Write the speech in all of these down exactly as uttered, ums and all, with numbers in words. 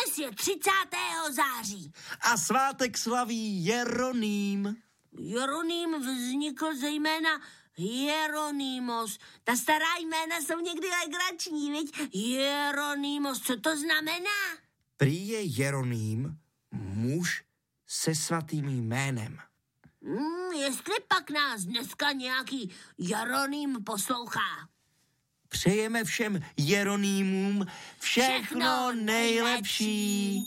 Dnes je třicátého září. A svátek slaví Jeroným. Jeroným vznikl zejména Jeronymos. Ta stará jména jsou někdy legrační, viď? Jeronymos, co to znamená? Prý je Jeroným muž se svatým jménem. Hmm, jestli pak nás dneska nějaký Jeroným poslouchá. Přejeme všem Jeronýmům všechno, všechno nejlepší.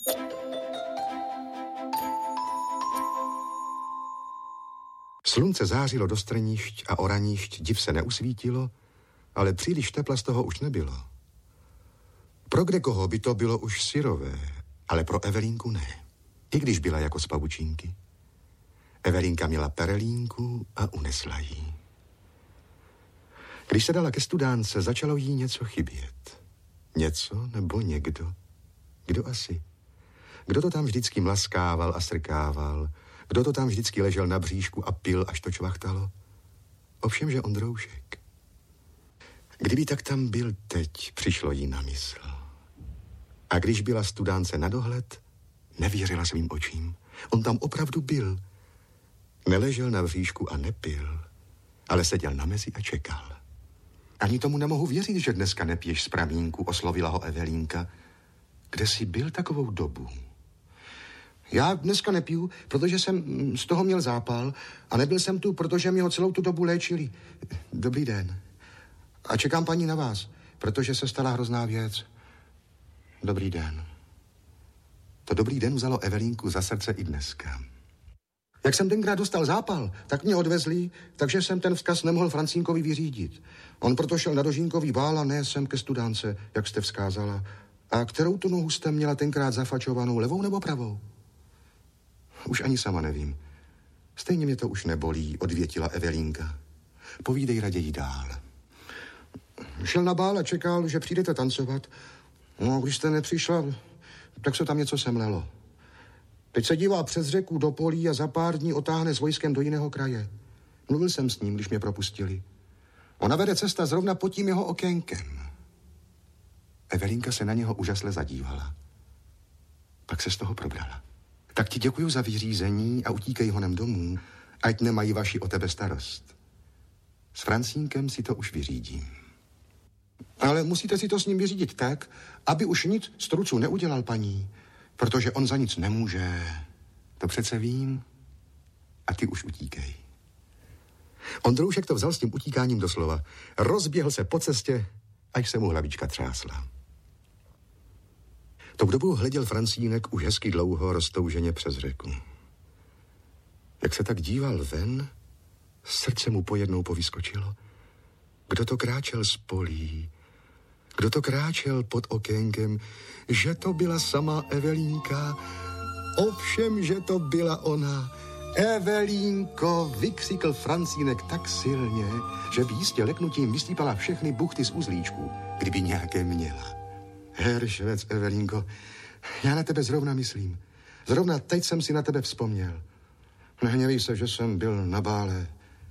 Slunce zářilo do strnišť a oranišť, div se neusvítilo, ale příliš tepla z toho už nebylo. Pro kdekoho by to bylo už syrové, ale pro Evelínku ne. I když byla jako z pavučinky. Evelínka měla perelínku a unesla jí. Když se dala ke studánce, začalo jí něco chybět. Něco nebo někdo? Kdo asi? Kdo to tam vždycky mlaskával a strkával? Kdo to tam vždycky ležel na bříšku a pil, až to čvachtalo? Ovšem, že Ondroušek. Kdyby tak tam byl teď, přišlo jí na mysl. A když byla studánce na dohled, nevěřila svým očím. On tam opravdu byl. Neležel na bříšku a nepil, ale seděl na mezi a čekal. Ani tomu nemohu věřit, že dneska nepiješ z pramínku, oslovila ho Evelínka. Kde jsi byl takovou dobu? Já dneska nepiju, protože jsem z toho měl zápal a nebyl jsem tu, protože mě ho celou tu dobu léčili. Dobrý den. A čekám paní na vás, protože se stala hrozná věc. Dobrý den. To dobrý den vzalo Evelínku za srdce i dneska. Jak jsem tenkrát dostal zápal, tak mě odvezli, takže jsem ten vzkaz nemohl Francínkovi vyřídit. On proto šel na Dožínkový bál a ne sem ke studánce, jak jste vzkázala. A kterou tu nohu jste měla tenkrát zafačovanou, levou nebo pravou? Už ani sama nevím. Stejně mě to už nebolí, odvětila Evelínka. Povídej raději dál. Šel na bál a čekal, že přijdete tancovat. No, když jste nepřišla, tak se tam něco semlelo. Teď se dívá přes řeku do polí a za pár dní otáhne s vojskem do jiného kraje. Mluvil jsem s ním, když mě propustili. Ona vede cesta zrovna pod tím jeho okénkem. Evelínka se na něho úžasle zadívala. Pak se z toho probrala. Tak ti děkuju za vyřízení a utíkej honem domů, ať nemají vaši o tebe starost. S Francínkem si to už vyřídím. Ale musíte si to s ním vyřídit tak, aby už nic z truců neudělal, paní, protože on za nic nemůže. To přece vím. A ty už utíkej. Ondroušek to vzal s tím utíkáním doslova. Rozběhl se po cestě, až se mu hlavička třásla. Tou dobu hleděl Francínek už hezky dlouho roztouženě přes řeku. Jak se tak díval ven, srdce mu pojednou povyskočilo. Kdo to kráčel z polí? Kdo to kráčel pod okénkem? Že to byla sama Evelínka. Ovšem, že to byla ona. Evelínko, vykřikl Francínek tak silně, že by jistě leknutím vystýpala všechny buchty z uzlíčku, kdyby nějaké měla. Heršvec, Evelínko, já na tebe zrovna myslím. Zrovna teď jsem si na tebe vzpomněl. Nehněvej se, že jsem byl na bále.